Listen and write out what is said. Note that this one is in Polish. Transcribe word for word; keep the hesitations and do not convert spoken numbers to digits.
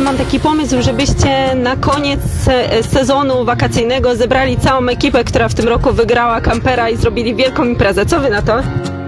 ale mam taki pomysł, żebyście na koniec sezonu wakacyjnego zebrali całą ekipę, która w tym roku wygrała kampera i zrobili wielką imprezę. Co wy na to?